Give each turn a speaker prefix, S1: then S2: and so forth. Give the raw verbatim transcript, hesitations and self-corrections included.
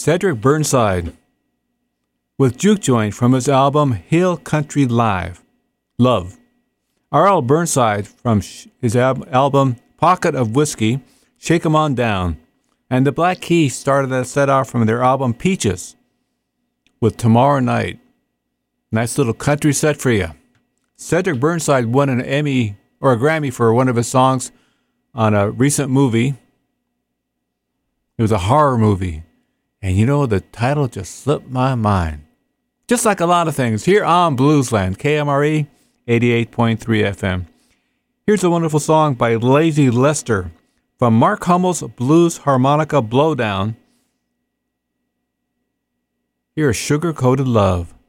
S1: Cedric Burnside with Juke Joint from his album Hill Country Live, Love. R L Burnside from his al- album Pocket of Whiskey, Shake 'Em On Down. And the Black Keys started that set off from their album Peaches with Tomorrow Night. Nice little country set for you. Cedric Burnside won an Emmy or a Grammy for one of his songs on a recent movie. It was a horror movie. And you know, the title just slipped my mind. Just like a lot of things here on Bluesland, K M R E eighty-eight point three F M. Here's a wonderful song by Lazy Lester from Mark Hummel's Blues Harmonica Blowdown. Here's Sugar Coated Love.